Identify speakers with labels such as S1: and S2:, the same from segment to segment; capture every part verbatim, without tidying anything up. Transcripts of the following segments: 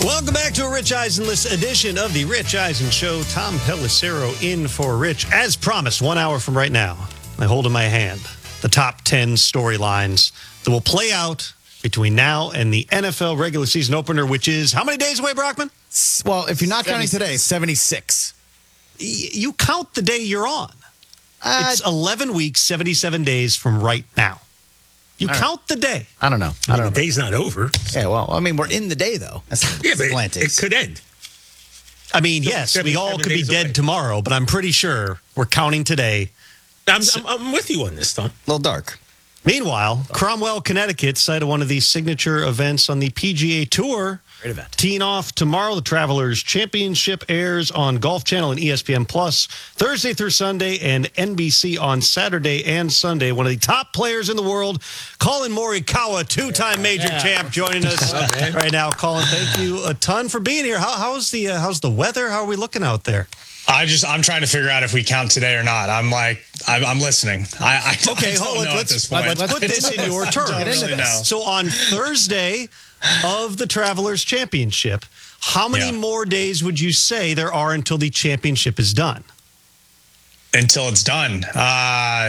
S1: Welcome back to a Rich Eisenless edition of the Rich Eisen Show. Tom Pelissero in for Rich. As promised, one hour from right now, I hold in my hand the top ten storylines that will play out between now and the N F L regular season opener, which is how many days away, Brockman?
S2: Well, if you're not counting today, seventy-six.
S1: Y- You count the day you're on.
S2: Uh,
S1: It's eleven weeks, seventy-seven days from right now. You
S2: All right.
S1: count the day.
S2: I don't know. I don't know.
S3: The day's not over.
S2: Yeah, well, I mean, we're in the day, though. That's
S3: Yeah, but it,
S2: semantics.
S3: it could end.
S1: I mean,
S3: So
S1: yes,
S3: seven-
S1: we all
S3: seven
S1: could be
S3: days
S1: dead
S3: away.
S1: tomorrow, but I'm pretty sure we're counting today.
S3: I'm, I'm, I'm with you on this, Tom.
S2: A little dark.
S1: Meanwhile, Cromwell, Connecticut, site of one of these signature events on the P G A Tour.
S2: Great event.
S1: Teeing off tomorrow, the Travelers Championship airs on Golf Channel and E S P N Plus Thursday through Sunday, and N B C on Saturday and Sunday. One of the top players in the world, Colin Morikawa, two-time major
S3: Yeah.
S1: champ, joining us
S3: What's up, man?
S1: right now. Colin, thank you a ton for being here. How, how's the uh, how's the weather? How are we looking out there?
S4: I just, I'm trying to figure out if we count today or not. I'm like, I'm, I'm listening. I, I,
S1: Okay,
S4: I don't
S1: hold on.
S4: know at
S1: Let's,
S4: this point.
S1: let's put this in your terms.
S2: Get into
S4: really
S2: this.
S4: know.
S1: So on Thursday of the Travelers Championship, how many
S4: Yeah.
S1: more days would you say there are until the championship is done?
S4: Until it's done. Uh,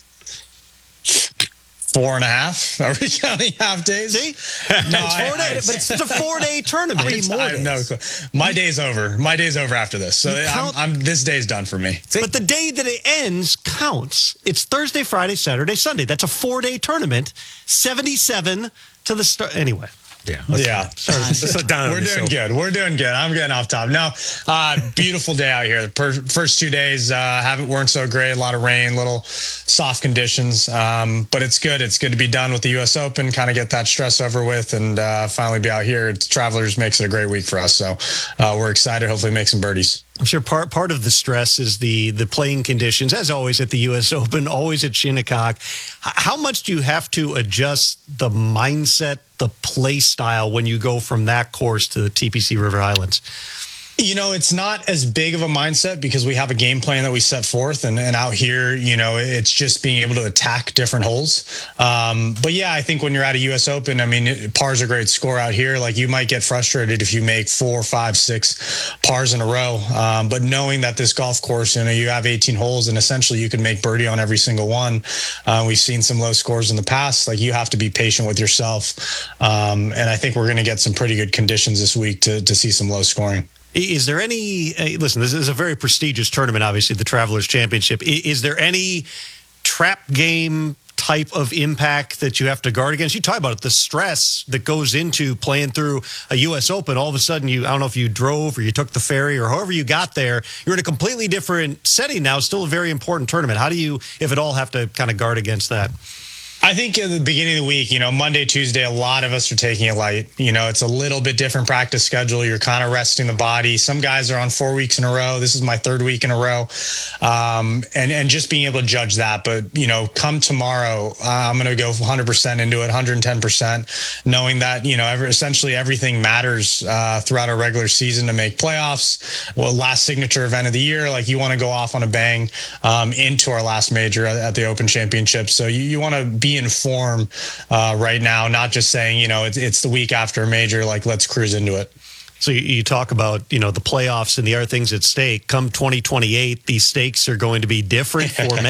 S4: four and a half. Are we counting half days?
S1: See?
S4: No,
S1: it's
S4: I-
S1: four
S4: I-
S1: days, but it's a four-day tournament.
S2: Three more
S4: I have no
S2: days.
S4: clue. My day's over. My day's over after this. So
S1: You
S4: I'm,
S1: count-
S4: I'm, this day's done for me.
S1: But the day that it ends counts. It's Thursday, Friday, Saturday, Sunday. That's a four-day tournament. seventy-seven to the start. Anyway.
S3: Yeah.
S4: Yeah.
S3: Let's let down on
S4: We're
S3: this
S4: doing
S3: show.
S4: good. We're doing good. I'm getting off top. No, uh, beautiful day out here. The per- first two days uh, haven't weren't so great. A lot of rain, little soft conditions, um, but it's good. It's good to be done with the U S Open. Kind of get that stress over with, and uh, finally be out here. It's, Travelers makes it a great week for us. So uh, we're excited. Hopefully, make some birdies.
S1: I'm sure part part of the stress is the the playing conditions, as always at the U S Open, always at Shinnecock. H- How much do you have to adjust the mindset, the play style when you go from that course to the T P C River Highlands?
S4: You know, it's not as big of a mindset because we have a game plan that we set forth, and, and out here, you know, it's just being able to attack different holes. Um, but yeah, I think when you're at a U S Open, I mean, it, par's a great score out here. Like, you might get frustrated if you make four, five, six pars in a row. Um, but knowing that this golf course, you know, you have eighteen holes and essentially you can make birdie on every single one. Uh, we've seen some low scores in the past. Like, you have to be patient with yourself. Um, and I think we're going to get some pretty good conditions this week to, to see some low scoring.
S1: Is there any, uh, listen, this is a very prestigious tournament, obviously, the Travelers Championship. I- Is there any trap game type of impact that you have to guard against? You talk about it, the stress that goes into playing through a U S Open. All of a sudden, you I don't know if you drove or you took the ferry or however you got there. You're in a completely different setting now, still a very important tournament. How do you, if at all, have to kind of guard against that?
S4: I think at the beginning of the week, you know, Monday, Tuesday, a lot of us are taking it light. You know, it's a little bit different practice schedule. You're kind of resting the body. Some guys are on four weeks in a row. This is my third week in a row. Um, and, and just being able to judge that. But, you know, come tomorrow, uh, I'm going to go one hundred percent into it, one hundred ten percent, knowing that, you know, every, essentially everything matters uh, throughout our regular season to make playoffs. Well, last signature event of the year, like, you want to go off on a bang um, into our last major at, at the Open Championship. So you, you want to be in form uh, right now, not just saying, you know, it's, it's the week after a major, like, let's cruise into it.
S1: So you, you talk about, you know, the playoffs and the other things at stake. Come twenty twenty-eight, these stakes are going to be different for many.